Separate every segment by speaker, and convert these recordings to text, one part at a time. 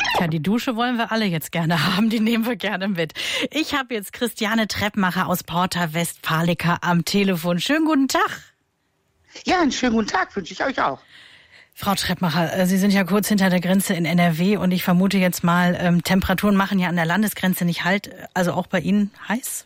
Speaker 1: Ja, die Dusche wollen wir alle jetzt gerne haben, die nehmen wir gerne mit. Ich habe jetzt Christiane Treppmacher aus Porta Westfalica am Telefon. Schönen guten Tag.
Speaker 2: Ja, einen schönen guten Tag wünsche ich euch auch.
Speaker 1: Frau Treppmacher, Sie sind ja kurz hinter der Grenze in NRW und ich vermute jetzt mal, Temperaturen machen ja an der Landesgrenze nicht halt, also auch bei Ihnen heiß?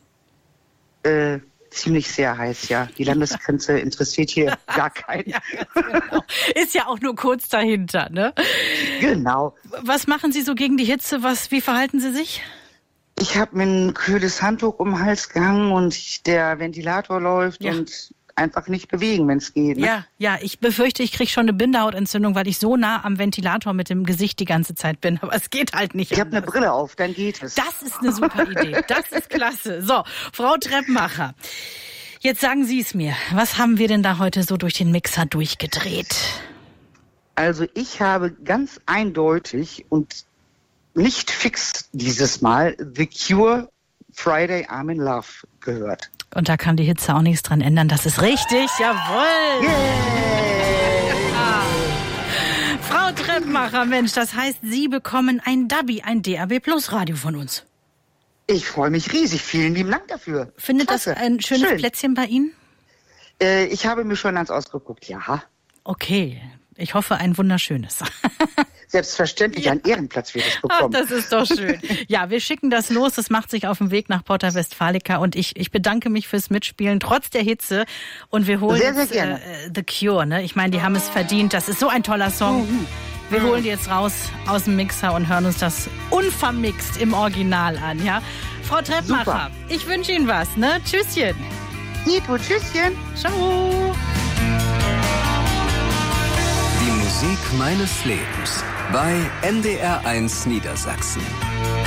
Speaker 2: Ziemlich sehr heiß, ja. Die Landesgrenze interessiert hier gar keinen.
Speaker 1: Ja, ganz genau. Ist ja auch nur kurz dahinter, ne?
Speaker 2: Genau.
Speaker 1: Was machen Sie so gegen die Hitze? Wie verhalten Sie sich?
Speaker 2: Ich habe mir ein kühles Handtuch um den Hals gehangen und der Ventilator läuft und einfach nicht bewegen, wenn es geht. Ne?
Speaker 1: Ja, ich befürchte, ich kriege schon eine Bindehautentzündung, weil ich so nah am Ventilator mit dem Gesicht die ganze Zeit bin. Aber es geht halt nicht.
Speaker 2: Ich habe eine Brille auf, dann geht es.
Speaker 1: Das ist eine super Idee. Das ist klasse. So, Frau Treppmacher, jetzt sagen Sie es mir. Was haben wir denn da heute so durch den Mixer durchgedreht?
Speaker 2: Also ich habe ganz eindeutig und nicht fix dieses Mal The Cure Friday I'm in Love gehört.
Speaker 1: Und da kann die Hitze auch nichts dran ändern. Das ist richtig. Jawohl.
Speaker 2: Yeah.
Speaker 1: Frau Treppmacher, Mensch, das heißt, Sie bekommen ein DABI, ein DAB Plus Radio von uns.
Speaker 2: Ich freue mich riesig. Vielen lieben Dank dafür.
Speaker 1: Findet Klasse. Das ein schönes Plätzchen bei Ihnen?
Speaker 2: Ich habe mir schon ans ausgeguckt, ja.
Speaker 1: Okay. Ich hoffe, ein wunderschönes.
Speaker 2: Selbstverständlich, ein Ehrenplatz wird es bekommen.
Speaker 1: Ach, das ist doch schön. Ja, wir schicken das los. Das macht sich auf den Weg nach Porta Westfalica. Und ich bedanke mich fürs Mitspielen, trotz der Hitze. Und wir holen
Speaker 2: sehr,
Speaker 1: jetzt
Speaker 2: sehr gerne.
Speaker 1: The Cure. Ne? Ich meine, die haben es verdient. Das ist so ein toller Song. Wir holen die jetzt raus aus dem Mixer und hören uns das unvermixt im Original an. Ja, Frau Treppmacher, ich wünsche Ihnen was. Ne? Tschüsschen.
Speaker 2: Nito, tschüsschen.
Speaker 1: Ciao.
Speaker 3: Die Musik meines Lebens bei NDR1 Niedersachsen.